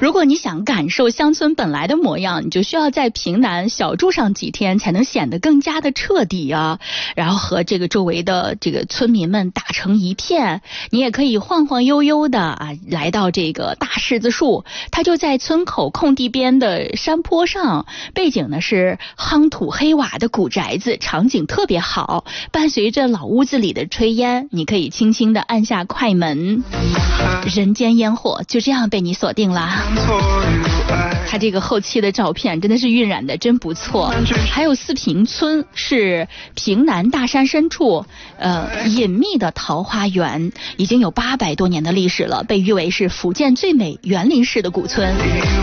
如果你想感受乡村本来的模样，你就需要在平南小住上几天，才能显得更加的彻底啊。然后和这个周围的这个村民们打成一片。你也可以晃晃悠悠的啊，来到这个大柿子树，它就在村口空地边的山坡上，背景呢是夯土黑瓦的古宅子，场景特别好。伴随着老屋子里的炊烟，你可以轻轻的按下快门，人间烟火就这样被你锁定啦。它这个后期的照片真的是晕染的真不错。还有四平村是平南大山深处隐秘的桃花源，已经有800多年的历史了，被誉为是福建最美园林式的古村。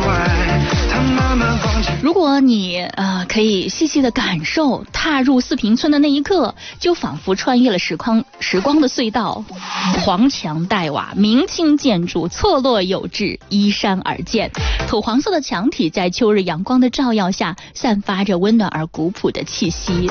如果你可以细细的感受踏入四平村的那一刻，就仿佛穿越了时光的隧道。黄墙黛瓦，明清建筑错落有致，依山而建，土黄色的墙体在秋日阳光的照耀下散发着温暖而古朴的气息。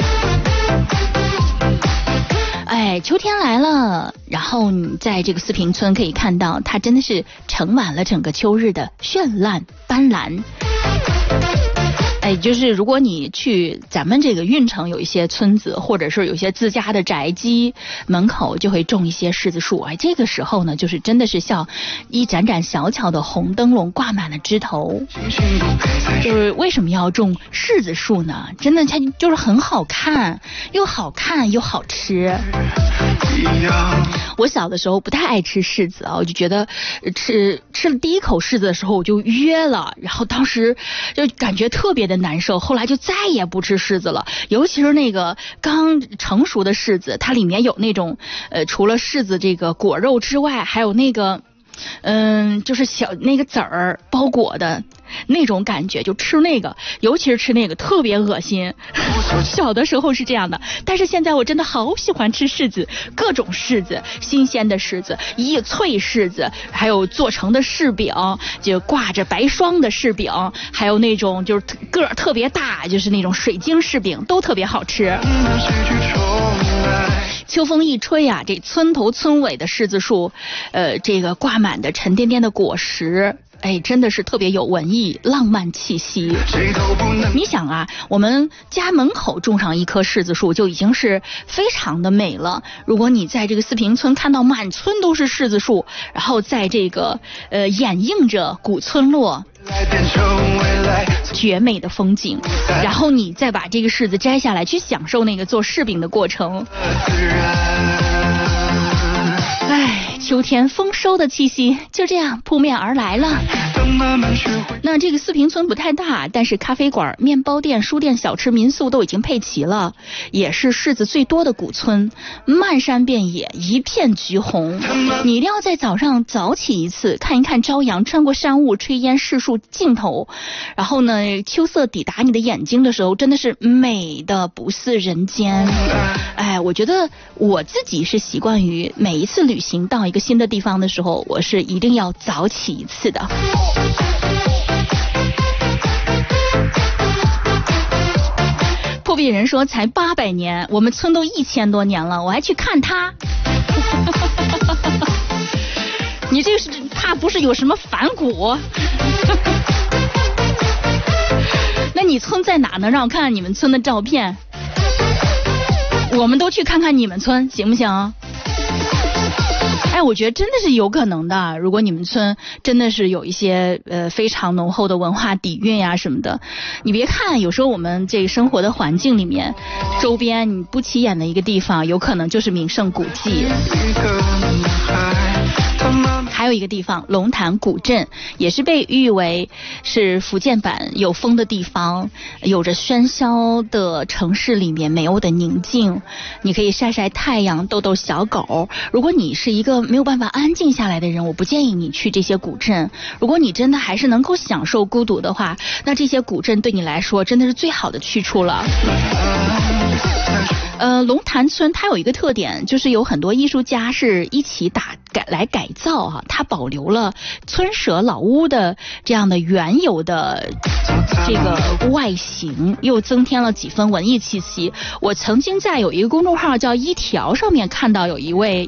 哎，秋天来了，然后你在这个四平村可以看到，它真的是盛满了整个秋日的绚烂斑斓。哎，就是如果你去咱们这个运城有一些村子，或者是有一些自家的宅基门口就会种一些柿子树，哎，这个时候呢，就是真的是像一盏盏小巧的红灯笼挂满了枝头。就是为什么要种柿子树呢？真的它就是很好看，又好看又好吃。我小的时候不太爱吃柿子啊，我就觉得吃了第一口柿子的时候我就约了，然后当时就感觉特别的难受，后来就再也不吃柿子了。尤其是那个刚成熟的柿子，它里面有那种除了柿子这个果肉之外，还有那个就是小那个籽儿包裹的那种感觉，就吃那个，尤其是吃那个特别恶心。小的时候是这样的，但是现在我真的好喜欢吃柿子，各种柿子，新鲜的柿子，脆柿子，还有做成的柿饼，就挂着白霜的柿饼，还有那种就是个儿特别大，就是那种水晶柿饼，都特别好吃。秋风一吹啊，这村头村尾的柿子树，这个挂满的沉甸甸的果实，哎，真的是特别有文艺浪漫气息。你想啊，我们家门口种上一棵柿子树就已经是非常的美了。如果你在这个四平村看到满村都是柿子树，然后在这个掩映着古村落绝美的风景，然后你再把这个柿子摘下来去享受那个做柿饼的过程。哎，秋天丰收的气息就这样扑面而来了。那这个四平村不太大，但是咖啡馆、面包店、书店、小吃、民宿都已经配齐了，也是柿子最多的古村，漫山遍野，一片橘红。你一定要在早上早起一次，看一看朝阳穿过山雾，炊烟柿树尽头，然后呢，秋色抵达你的眼睛的时候，真的是美的不似人间。哎，我觉得我自己是习惯于每一次旅行到一个新的地方的时候，我是一定要早起一次的。破壁人说才800年，我们村都1000多年了，我还去看他。你这个是怕不是有什么反骨？那你村在哪呢？让我看看你们村的照片，我们都去看看你们村行不行？哎，我觉得真的是有可能的。如果你们村真的是有一些非常浓厚的文化底蕴呀什么的，你别看有时候我们这个生活的环境里面，周边你不起眼的一个地方，有可能就是名胜古迹。还有一个地方龙潭古镇，也是被誉为是福建版有风的地方，有着喧嚣的城市里面没有的宁静，你可以晒晒太阳，逗逗小狗。如果你是一个没有办法安静下来的人，我不建议你去这些古镇。如果你真的还是能够享受孤独的话，那这些古镇对你来说真的是最好的去处了。龙潭村它有一个特点，就是有很多艺术家是一起改造啊，它保留了村舍老屋的这样的原有的这个外形，又增添了几分文艺气息。我曾经在有一个公众号叫一条上面看到有一位